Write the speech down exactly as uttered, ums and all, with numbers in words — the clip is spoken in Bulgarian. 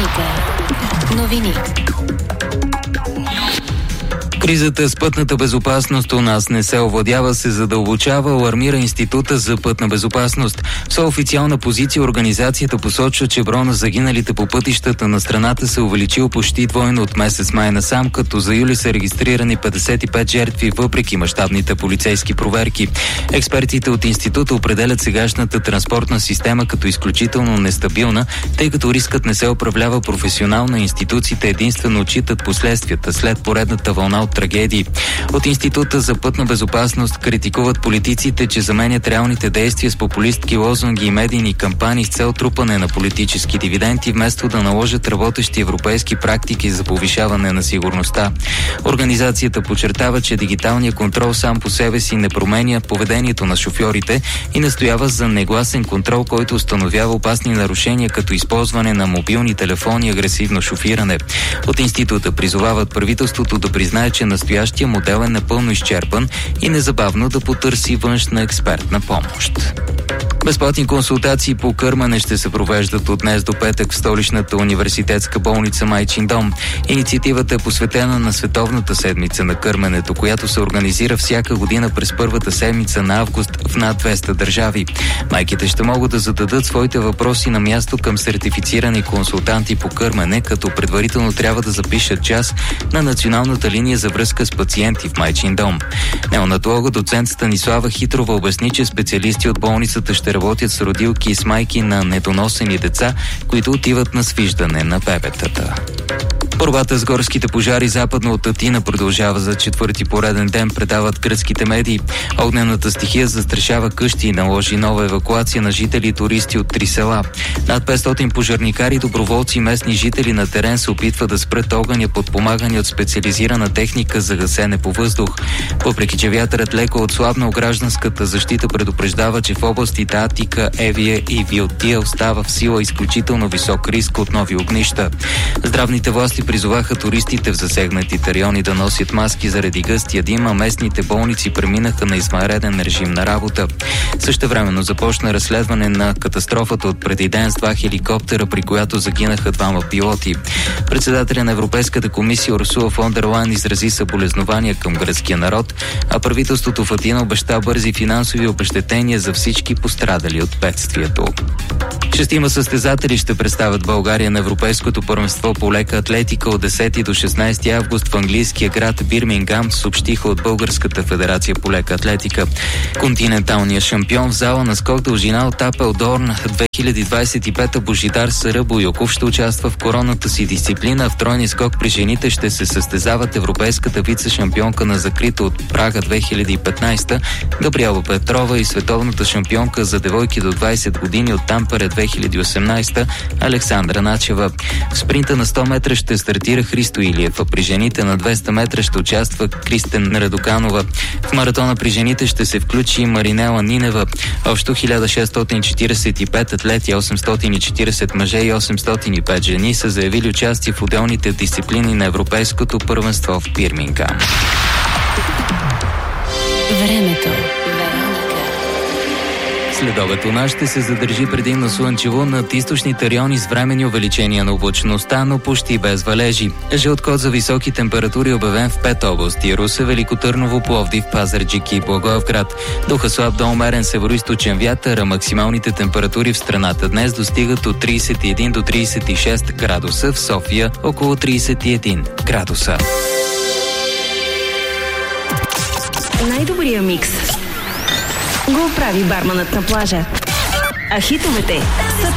Вероника. Новини. Кризата с пътната безопасност у нас не се овладява, се задълбочава, алармира Института за пътна безопасност. В своя официална позиция организацията посочва, че броя на загиналите по пътищата на страната се увеличил почти двойно от месец май насам, като за юли са регистрирани петдесет и пет жертви, въпреки мащабните полицейски проверки. Експертите от Института определят сегашната транспортна система като изключително нестабилна, тъй като рискът не се управлява професионално, институциите единствено отчитат последствията след поредната вълна от трагедии. От Института за пътна безопасност критикуват политиците, че заменят реалните действия с популистки лозунги и медийни кампании с цел трупане на политически дивиденти, вместо да наложат работещи европейски практики за повишаване на сигурността. Организацията подчертава, че дигиталният контрол сам по себе си не променя поведението на шофьорите и настоява за негласен контрол, който установява опасни нарушения, като използване на мобилни телефони и агресивно шофиране. От Института призовават правителството да признае, че настоящия модел е напълно изчерпан и незабавно да потърси външна експертна помощ. Безплатни консултации по кърмене ще се провеждат от днес до петък в столичната университетска болница Майчин дом. Инициативата е посветена на Световната седмица на кърменето, която се организира всяка година през първата седмица на август в над двеста държави. Майките ще могат да зададат своите въпроси на място към сертифицирани консултанти по кърмене, като предварително трябва да запишат час на националната линия за връзка с пациенти в Майчин дом. Неонатолога доцент Станислава Хитрова обясни, че специалисти от болницата ще работят с родилки и с майки на недоносени деца, които отиват на свиждане на бебетата. Борбата с горските пожари западно от Атина продължава за четвърти пореден ден, предават гръцките медии. Огнената стихия застрашава къщи и наложи нова евакуация на жители и туристи от три села. Над петстотин пожарникари и доброволци местни жители на терен се опитват да спрат огъня, подпомагани от специализирана техника за гасене по въздух. Въпреки че вятърът леко отслабнал, гражданската защита предупреждава, че в областите Атика, Евия и Виотия остава в сила изключително висок риск от нови огнища. Здравните власти призоваха туристите в засегнатите райони да носят маски заради гъстия дим, а местните болници преминаха на извънреден режим на работа. Същевременно започна разследване на катастрофата от преди ден с два хеликоптера, при която загинаха двама пилоти. Председателя на Европейската комисия Урсула фон дер Лайен изрази съболезнования към гръцкия народ, а правителството в Атина обеща бързи финансови обезщетения за всички пострадали от бедствието. Шестима състезатели ще представят България на Европейското първенство по лека атлетика от десети до шестнадесети август в английския град Бирмингам, съобщиха от Българската федерация по лека атлетика. Континенталният шампион в зала на скок дължина от Апелдорн две хиляди двадесет и пета Божидар Сарабойоков ще участва в коронната си дисциплина. В тройния скок при жените ще се състезават европейската вице-шампионка на закрито от Прага две хиляди и петнадесета Габриела Петрова и световната шампионка за девойки до двадесет години от Тампере две хиляди и осемнадесета Александра Начева. В спринта на сто метра ще стартира Христо Илиев, а при жените на двеста метра ще участва Кристен Радоканова. В маратона при жените ще се включи Маринела Нинева. Общо хиляда шестстотин четиридесет и пет атлети, осемстотин и четиридесет мъже и осемстотин и пет жени са заявили участие в отделните дисциплини на Европейското първенство в Бирмингам. Времето. Следобед у нас ще се задържи предимно слънчево, над източните райони с временни увеличения на облачността, но почти без валежи. Жълт код за високи температури обявен в пет области: Русе, Велико Търново, Пловдив, Пазарджик и Благоевград. Духа слаб до умерен североизточен вятър, а максималните температури в страната днес достигат от тридесет и един до тридесет и шест градуса, в София около тридесет и един градуса. Най-добрия микс го прави барманът на плажа. А хитовете са